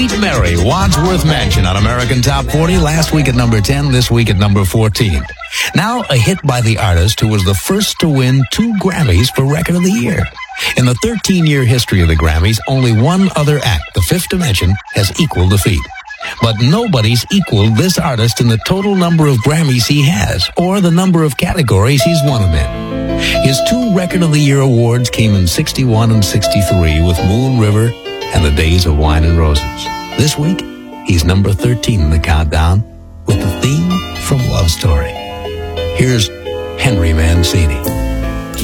Sweet Mary, Wadsworth Mansion on American Top 40, last week at number 10, this week at number 14. Now a hit by the artist who was the first to win 2 Grammys for Record of the Year. In the 13-year history of the Grammys, only one other act, The Fifth Dimension, has equaled the feat. But nobody's equaled this artist in the total number of Grammys he has, or the number of categories he's won them in. His 2 Record of the Year awards came in 61 and 63 with Moon River and The Days of Wine and Roses. This week, he's number 13 in the countdown with the theme from Love Story. Here's Henry Mancini.